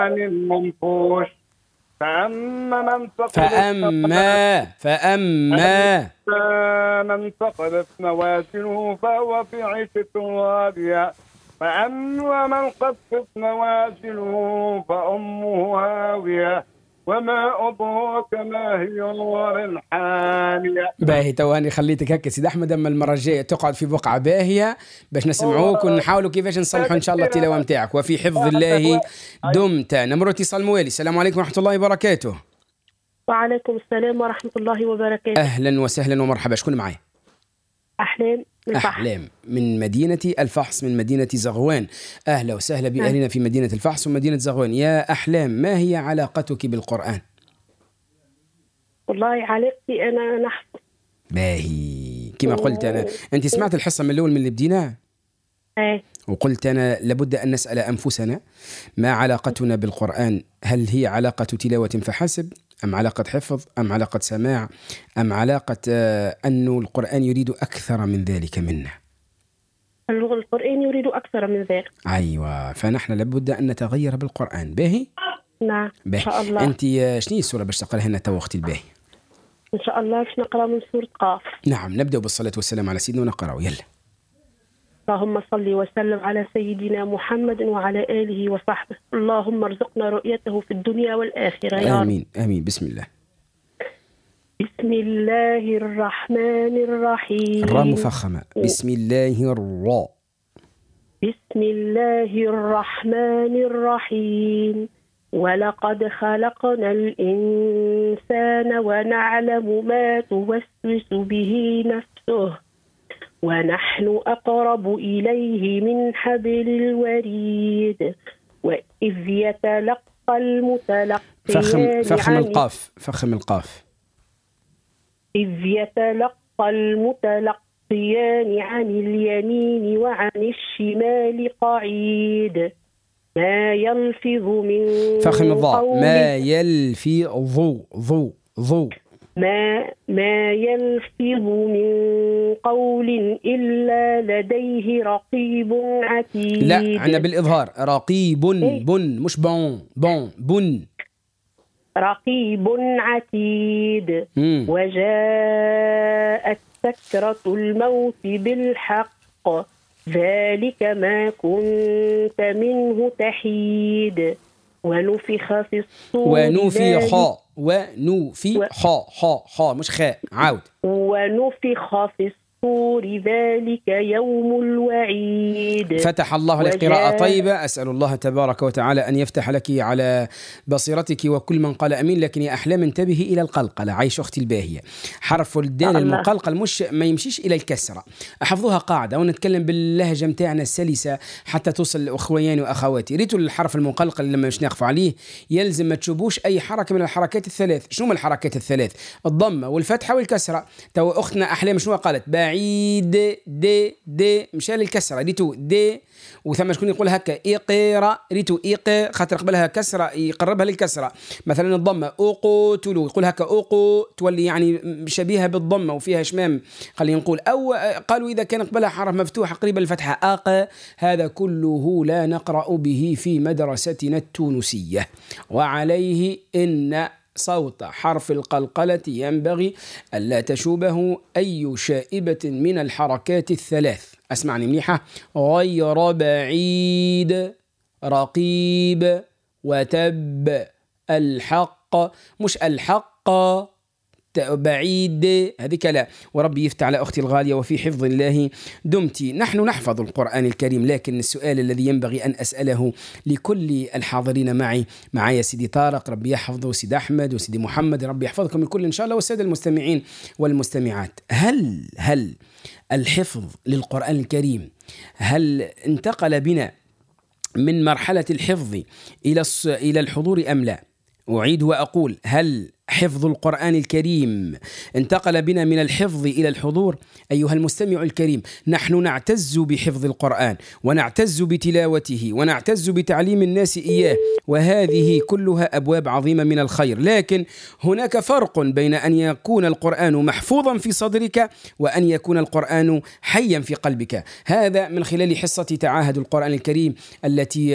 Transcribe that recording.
المنفوش. فأما من ثقلت موازينه فهو في عيشة راضية. فأما من خفت موازينه فأمه هاوية. وما أدراك ما هي نار حامية. باهي تواني خليتك هكا سيد أحمد، أما المرة الجاية تقعد في بقعة باهية باش نسمعوك ونحاولوا كيفاش نصلحوا إن شاء الله التلاوة متاعك. وفي حفظ الله دمت. نمر اتصال موالي. السلام عليكم ورحمة الله وبركاته. وعليكم السلام ورحمة الله وبركاته. أهلا وسهلا ومرحبا. شكون معايا؟ أحلام من الفحص. أحلام من مدينة الفحص، من مدينة زغوان. أهلا وسهلا بأهلنا في مدينة الفحص ومدينة زغوان. يا أحلام، ما هي علاقتك بالقرآن؟ والله علاقتي أنا نحفظ. باهي كما قلت أنا، أنت سمعت الحصة من الأول من اللي بديناه؟ وقلت أنا لابد أن نسأل أنفسنا ما علاقتنا بالقرآن. هل هي علاقة تلاوة فحسب، أم علاقة حفظ، أم علاقة سماع، أم علاقة أن القرآن يريد أكثر من ذلك منا؟ القرآن يريد أكثر من ذلك. أيوة، فنحن لابد أن نتغير بالقرآن. باهي؟ نعم إن شاء الله. أنت شنو السورة باش تقرأ لنا تو وقت الباهي؟ إن شاء الله باش نقرأ من سورة قاف. نعم، نبدأ بالصلاة والسلام على سيدنا ونقرأ. يلا. اللهم صل وسلم على سيدنا محمد وعلى آله وصحبه. اللهم ارزقنا رؤيته في الدنيا والآخرة يا آمين آمين. بسم الله. بسم الله الرحمن الرحيم. الراء مفخمة. بسم الله الراء. بسم الله الرحمن الرحيم. ولقد خلقنا الإنسان ونعلم ما توسوس به نفسه ونحن أقرب إليه من حبل الوريد. وإذ يتلقى المتلقيان فخم القاف. فخم القاف. إذ يتلقى المتلقيان عن اليمين وعن الشمال قعيد. ما يلفظ من فخم الضاء. ما يلفظ ضو ما يلفظ من قول إلا لديه رقيب عتيد. لا، عنا بالإظهار. رقيب بن، مش بن. رقيب عتيد. وجاءت سكرة الموت بالحق ذلك ما كنت منه تحيد. ونفخ في الصور. ونفخ مش خاء. عاود. ونفخ في الصور ذلك يوم الوعيد. فتح الله لك قراءة طيبة. أسأل الله تبارك وتعالى أن يفتح لك على بصيرتك وكل من قال أمين. لكن يا أحلام انتبهي إلى القلقلة. عيش أختي الباهية. حرف الدال المقلقل مش ما يمشيش إلى الكسرة. أحفظوها قاعدة ونتكلم باللهجة متاعنا السلسة حتى توصل لأخواني وأخواتي. ريتوا الحرف المقلقل لما مش نقف عليه يلزم ما تشوبوش أي حركة من الحركات الثلاث. شنو من الحركات الثلاث؟ الضمة والفتحة والكسرة. تو أختنا أحلام شنو قالت؟ بعيد دي مشى للكسرة. ريتو دي. وثم شكون يقول هكا إقرأ. ريتو خاطر قبلها كسرة يقربها للكسرة. مثلا الضمة أقتلوا يقول هكا أقو تولي يعني شبيهة بالضمة وفيها شمام خلينا نقول. أو قالوا إذا كان قبلها حرف مفتوح قريبة للفتحة هذا كله لا نقرأ به في مدرستنا التونسية. وعليه إن صوت حرف القلقلة ينبغي ألا تشوبه أي شائبة من الحركات الثلاث. أسمعني مليحة. غير بعيد رقيب وتب الحق مش الحق بعيد هذيك لا. وربي يفتح على أختي الغالية وفي حفظ الله دمتي. نحن نحفظ القرآن الكريم، لكن السؤال الذي ينبغي أن أسأله لكل الحاضرين معي سيدي طارق ربي يحفظه، سيدي أحمد وسيدي محمد ربي يحفظكم الكل إن شاء الله، والسادة المستمعين والمستمعات. هل الحفظ للقرآن الكريم هل انتقل بنا من مرحلة الحفظ إلى الحضور أم لا؟ أعيد وأقول، هل حفظ القرآن الكريم انتقل بنا من الحفظ إلى الحضور؟ أيها المستمع الكريم، نحن نعتز بحفظ القرآن ونعتز بتلاوته ونعتز بتعليم الناس إياه، وهذه كلها أبواب عظيمة من الخير. لكن هناك فرق بين أن يكون القرآن محفوظا في صدرك وأن يكون القرآن حيا في قلبك. هذا من خلال حصة تعاهد القرآن الكريم التي